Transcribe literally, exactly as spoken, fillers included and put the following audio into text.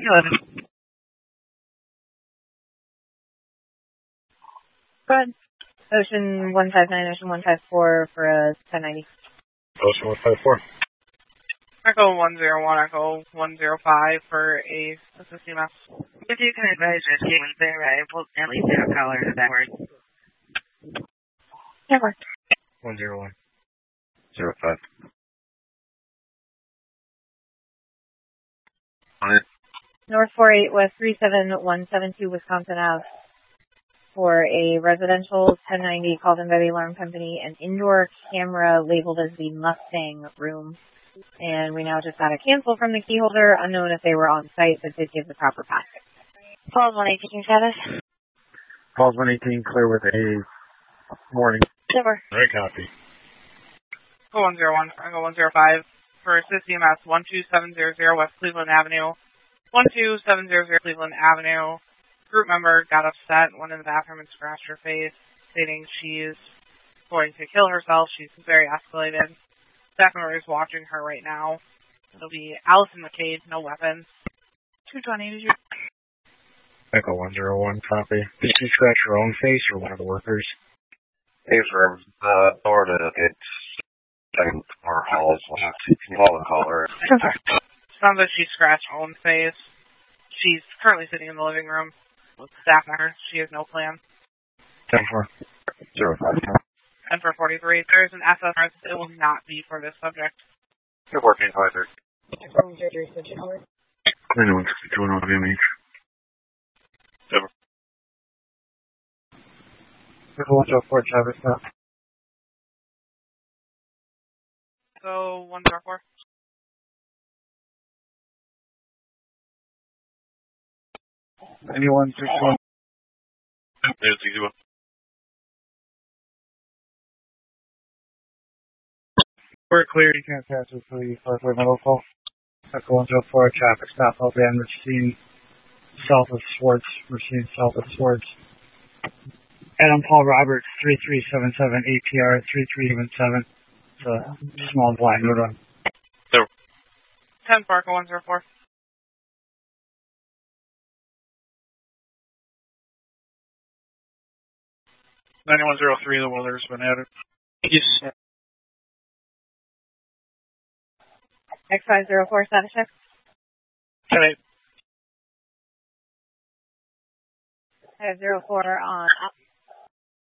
eleven. Go ahead. Ocean one five nine, Ocean one five four for a ten ninety. Ocean one five four. Echo one zero one, Echo one zero five for a assist E M S. If you can advise us, Caitlin, there, I will at least have a caller to that word. Never. one zero one. zero five. On it. North four eight West three seven one seven two Wisconsin Ave for a residential ten ninety called in by the alarm company, an indoor camera labeled as the Mustang room. And we now just got a cancel from the key holder, unknown if they were on site, but did give the proper passing. Calls one eighteen status. Calls one eighteen clear with a warning. Never. Right copy. Echo one zero one, Echo one zero five for assist E M S one two seven zero zero West Cleveland Avenue. one two seven zero zero Cleveland Avenue. Group member got upset, went in the bathroom and scratched her face, stating she's going to kill herself. She's very escalated. Staff member is watching her right now. It'll be Allison McCade, no weapons. two twenty, did you? Echo one zero one, copy. Did she scratch her own face or one of the workers? Hey, sir. Uh, door to get second floor halls. Can you call and call her? Sounds like she scratched her own face. She's currently sitting in the living room with staff members. She has no plan. ten four. zero five. ten for forty-three. There is an S S R. It will not be for this subject. Good working, advisor. ninety-one sixty-two and V M H. Over. one zero four, Travis, now. So, one zero four. Anyone, six one. There's easy one. We're clear. You can't pass with the Parkway Middle Call. Echo one zero four, traffic stop, L B N, machine south of Swartz, machine south of Swartz. Adam Paul Roberts, three three seven seven, A P R three three seven seven. It's a small blind road on. ten for Echo one zero four. ninety-one zero three, the weather's been added. Yes. X five zero four, status check. Okay. five zero four on